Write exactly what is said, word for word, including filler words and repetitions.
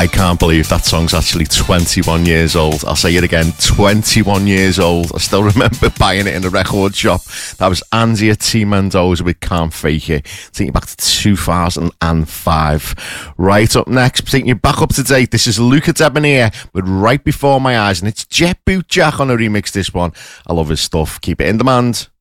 I can't believe that song's actually twenty-one years old. I'll say it again, twenty-one years old. I still remember buying it in a record shop. That was Anzia T. Mendoza with Can't Fake It. Taking you back to two thousand five. Right up next, taking you back up to date, this is Luca Debonair with Right Before My Eyes, and it's Jet Boot Jack on a remix this one. I love his stuff. Keep it in demand.